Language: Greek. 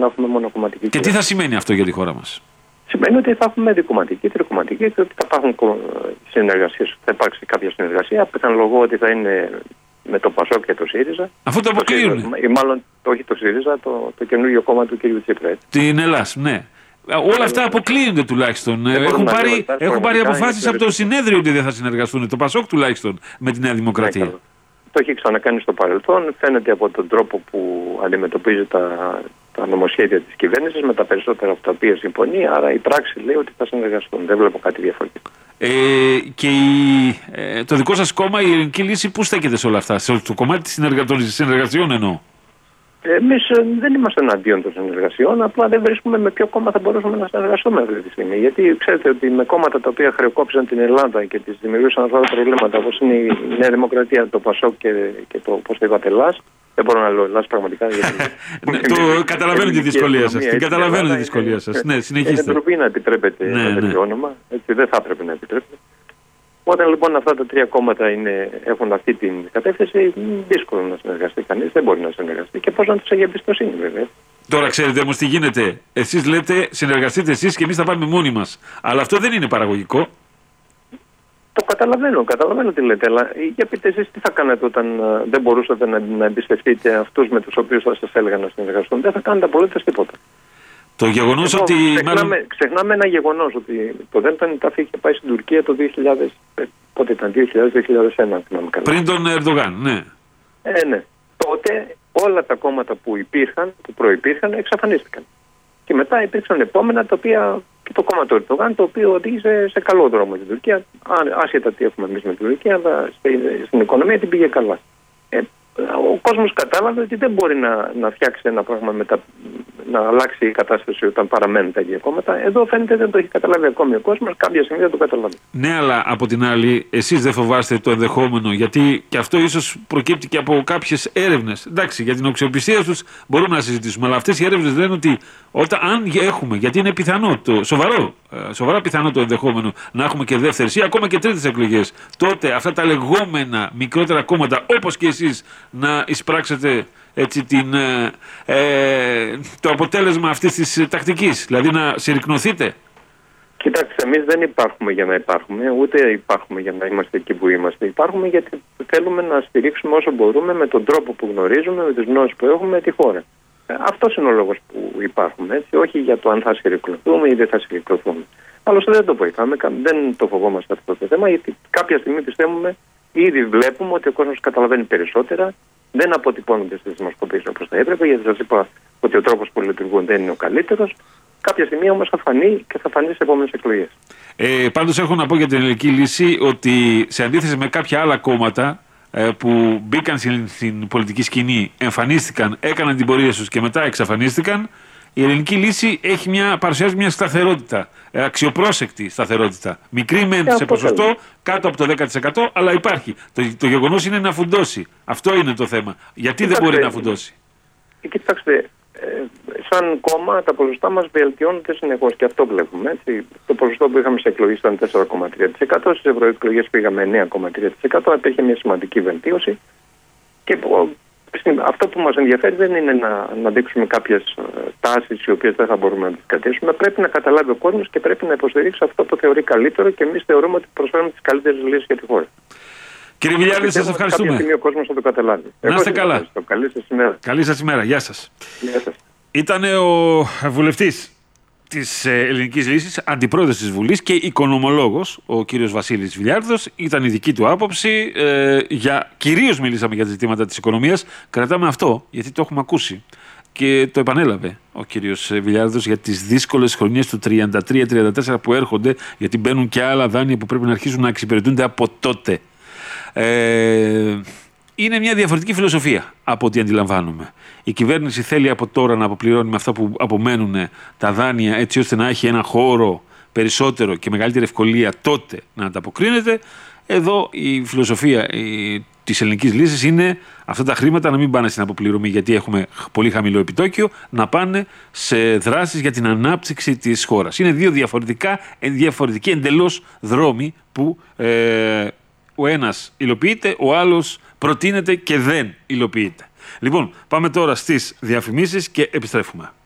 έχουμε μονοκομματική Και τι θα σημαίνει αυτό για τη χώρα μας? Σημαίνει ότι θα έχουμε δικομματική, τρικομματική και ότι θα υπάρχουν συνεργασίες, θα υπάρξει κάποια συνεργασία. Πιθανολογώ ότι θα είναι με το ΠΑΣΟΚ και το ΣΥΡΙΖΑ. Αφού το αποκλείουν. Ή μάλλον όχι το ΣΥΡΙΖΑ, το καινούργιο κόμμα του κ. Τσίπρα. Την Ελλάδα, ναι. Όλα αυτά αποκλείονται τουλάχιστον. Έχουν πάρει αποφάσεις από το συνέδριο ότι δεν θα συνεργαστούν. Το ΠΑΣΟΚ τουλάχιστον με τη Νέα Δημοκρατία. Ναι, το έχει ξανακάνει στο παρελθόν. Φαίνεται από τον τρόπο που αντιμετωπίζει τα νομοσχέδια της κυβέρνησης με τα περισσότερα από τα οποία συμφωνεί. Άρα η πράξη λέει ότι θα συνεργαστούν. Δεν βλέπω κάτι διαφορετικό. Και το δικό σας κόμμα, η Ελληνική Λύση, πού στέκεται σε όλα αυτά? Στο κομμάτι των συνεργασιών εννοώ. Εμείς δεν είμαστε εναντίον των συνεργασιών, απλά δεν βρίσκουμε με ποιο κόμμα θα μπορούσαμε να συνεργαστούμε αυτή τη στιγμή. Γιατί ξέρετε ότι με κόμματα τα οποία χρεοκόπησαν την Ελλάδα και τις δημιουργούσαν αυτά τα προβλήματα, όπως είναι η Νέα Δημοκρατία, το ΠΑΣΟΚ και το, πώς το είπατε, ΕΛΑΣ, δεν μπορώ να λέω ΕΛΑΣ πραγματικά. Καταλαβαίνω τη δυσκολία σας. Την καταλαβαίνω τη δυσκολία σας. Ναι, συνεχίστε. Είναι ντροπή να επιτρέπετε ένα τέτοιο όνομα. Έτσι, δεν θα έπρεπε να επιτρέπετε. Όταν λοιπόν αυτά τα τρία κόμματα έχουν αυτή την κατεύθυνση, δύσκολο να συνεργαστεί κανείς, δεν μπορεί να συνεργαστεί και πώς να τους έχει εμπιστοσύνη βέβαια. Τώρα ξέρετε όμως τι γίνεται. Εσείς λέτε συνεργαστείτε εσείς και εμείς θα πάμε μόνοι μας. Αλλά αυτό δεν είναι παραγωγικό. Το καταλαβαίνω τι λέτε, αλλά για πείτε εσείς τι θα κάνετε όταν δεν μπορούσατε να εμπιστευτείτε αυτούς με τους οποίους θα σας έλεγαν να συνεργαστούν? Δεν θα κάνετε απολύτως τίποτα. Το γεγονός ότι. Ξεχνάμε ένα γεγονός, ότι το ΔΝΤ είχε πάει στην Τουρκία το 2000. Πότε ήταν, 2000-2001, θυμάμαι καλά. Πριν τον Ερντογάν, ναι. Ναι. Τότε όλα τα κόμματα που προϋπήρχαν, εξαφανίστηκαν. Και μετά υπήρξαν επόμενα, τα οποία και το κόμμα του Ερντογάν, το οποίο οδήγησε σε καλό δρόμο την Τουρκία. Άσχετα τι έχουμε εμείς με την Τουρκία, αλλά στην οικονομία την πήγε καλά. Ο κόσμος κατάλαβε ότι δεν μπορεί να φτιάξει ένα πράγμα να αλλάξει η κατάσταση όταν παραμένουν τα ίδια κόμματα. Εδώ φαίνεται δεν το έχει καταλάβει ακόμη ο κόσμος, κάποια στιγμή δεν το καταλάβει. Ναι, αλλά από την άλλη, εσείς δεν φοβάστε το ενδεχόμενο, γιατί και αυτό ίσως προκύπτει και από κάποιες έρευνες. Εντάξει, για την αξιοπιστία τους μπορούμε να συζητήσουμε, αλλά αυτές οι έρευνες λένε ότι αν έχουμε, γιατί είναι πιθανό, σοβαρά πιθανό το ενδεχόμενο να έχουμε και δεύτερες ή ακόμα και τρίτες εκλογές, τότε αυτά τα λεγόμενα μικρότερα κόμματα, όπως και εσείς, να εισπράξετε έτσι το αποτέλεσμα αυτής της τακτικής, δηλαδή να συρρικνωθείτε. Κοιτάξτε, εμείς δεν υπάρχουμε για να υπάρχουμε, ούτε υπάρχουμε για να είμαστε εκεί που είμαστε. Υπάρχουμε γιατί θέλουμε να στηρίξουμε όσο μπορούμε με τον τρόπο που γνωρίζουμε, με τις γνώσεις που έχουμε τη χώρα. Αυτός είναι ο λόγος που υπάρχουμε, έτσι, όχι για το αν θα συρρικνωθούμε ή δεν θα συρρικνωθούμε. Άλλωστε δεν το βοηθάμε, δεν το φοβόμαστε αυτό το θέμα, γιατί κάποια στιγμή πιστεύουμε, ήδη βλέπουμε ότι ο κόσμος καταλαβαίνει περισσότερα, δεν αποτυπώνονται στις δημοσκοπήσεις όπως θα έπρεπε, γιατί σας είπα ότι ο τρόπος που λειτουργούν δεν είναι ο καλύτερος. Κάποια στιγμή όμως θα φανεί και θα φανεί στις επόμενες εκλογές. Πάντως έχω να πω για την Ελληνική Λύση ότι σε αντίθεση με κάποια άλλα κόμματα που μπήκαν στην πολιτική σκηνή, εμφανίστηκαν, έκαναν την πορεία τους και μετά εξαφανίστηκαν, η Ελληνική Λύση παρουσιάζει μια σταθερότητα, αξιοπρόσεκτη σταθερότητα. Μικρή μεν σε ποσοστό, κάτω από το 10%, αλλά υπάρχει. Το γεγονός είναι να φουντώσει. Αυτό είναι το θέμα. Γιατί δεν μπορεί να φουντώσει? Κοιτάξτε, σαν κόμμα τα ποσοστά μας βελτιώνονται συνεχώς και αυτό βλέπουμε. Έτσι. Το ποσοστό που είχαμε σε εκλογές ήταν 4,3%, στις ευρωεκλογές πήγαμε 9,3%, υπήρχε μια σημαντική βελτίωση. Και αυτό που μας ενδιαφέρει δεν είναι να δείξουμε κάποιες τάσεις οι οποίες δεν θα μπορούμε να τις κρατήσουμε. Πρέπει να καταλάβει ο κόσμος και πρέπει να υποστηρίξει αυτό που θεωρεί καλύτερο και εμείς θεωρούμε ότι προσφέρουμε τις καλύτερες λύσεις για τη χώρα. Κύριε Βιλιάρδη, σας ευχαριστούμε. Κάποια στιγμή ο κόσμος θα το καταλάβει. Να είστε καλά. Καλή σας ημέρα. Καλή σας ημέρα. Γεια σας. Γεια σας. Ήταν ο βουλευτής της Ελληνικής Λύσης, αντιπρόεδρος της Βουλής και οικονομολόγος, ο κύριος Βασίλης Βιλιάρδος. Ήταν η δική του άποψη. Κυρίως μιλήσαμε για τα ζητήματα της οικονομίας. Κρατάμε αυτό, γιατί το έχουμε ακούσει. Και το επανέλαβε ο κύριος Βιλιάρδος για τις δύσκολες χρονιές του 33-34 που έρχονται, γιατί μπαίνουν και άλλα δάνεια που πρέπει να αρχίσουν να εξυπηρετούνται από τότε. Είναι μια διαφορετική φιλοσοφία από ό,τι αντιλαμβάνομαι. Η κυβέρνηση θέλει από τώρα να αποπληρώνει με αυτά που απομένουν τα δάνεια, έτσι ώστε να έχει ένα χώρο περισσότερο και μεγαλύτερη ευκολία τότε να ανταποκρίνεται. Εδώ η φιλοσοφία της Ελληνικής Λύσης είναι αυτά τα χρήματα να μην πάνε στην αποπληρωμή, γιατί έχουμε πολύ χαμηλό επιτόκιο, να πάνε σε δράσεις για την ανάπτυξη της χώρας. Είναι δύο διαφορετικοί εντελώς δρόμοι που ο ένας υλοποιείται, ο άλλος προτείνεται και δεν υλοποιείται. Λοιπόν, πάμε τώρα στις διαφημίσεις και επιστρέφουμε.